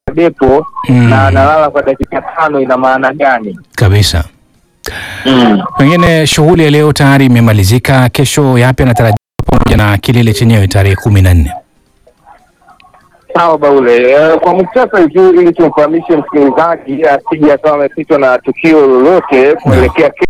depo na analala kwa dakika 5 ina maana gani? Kabisa. Pengine shughuli ya leo tayari imemalizika, kesho yapi anatarajiwa pamoja na kilele chenyewe tarehe 14? Sawa Baule, kwa mukhtasari tu ili tumfahamishe msikilizaji asije akawa amepitwa na tukio lolote kuelekea